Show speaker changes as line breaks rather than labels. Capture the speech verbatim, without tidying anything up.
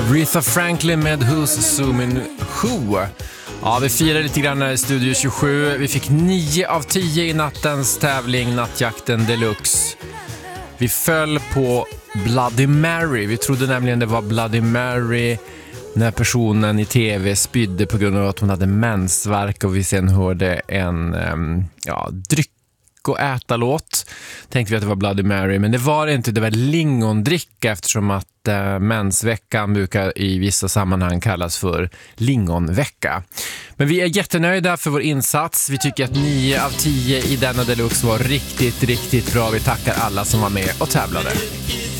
Aretha Franklin med Who's Zooming Who. Ja, vi firar lite grann i Studio tjugosju. Vi fick nio av tio i nattens tävling Nattjakten Deluxe. Vi föll på Bloody Mary. Vi trodde nämligen det var Bloody Mary när personen i tv spydde på grund av att hon hade mensvärk, och vi sen hörde en um, ja, dryck och äta låt. Tänkte vi att det var Bloody Mary, men det var det inte. Det var lingondricka, eftersom att uh, mensveckan brukar i vissa sammanhang kallas för lingonvecka. Men vi är jättenöjda för vår insats. Vi tycker att nio av tio i denna deluxe var riktigt, riktigt bra. Vi tackar alla som var med och tävlade.